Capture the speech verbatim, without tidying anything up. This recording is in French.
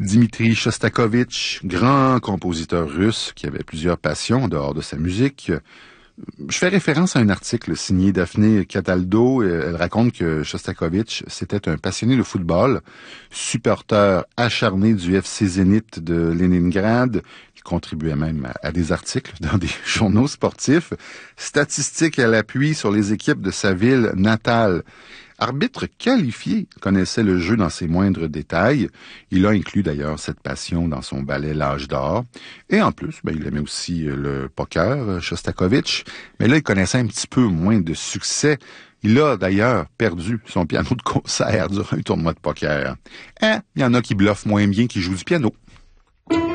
Dmitri Shostakovich, grand compositeur russe qui avait plusieurs passions en dehors de sa musique. Je fais référence à un article signé Daphné Cataldo. Elle raconte que Shostakovich, c'était un passionné de football, supporter acharné du F C Zénith de Leningrad. Il contribuait même à des articles dans des journaux sportifs, statistiques à l'appui sur les équipes de sa ville natale. Arbitre qualifié, connaissait le jeu dans ses moindres détails. Il a inclus d'ailleurs cette passion dans son ballet L'Âge d'or. Et en plus, ben, il aimait aussi le poker, Shostakovich. Mais là, il connaissait un petit peu moins de succès. Il a d'ailleurs perdu son piano de concert durant un tournoi de poker. Hein? Il y en a qui bluffent moins bien qu'ils jouent du piano.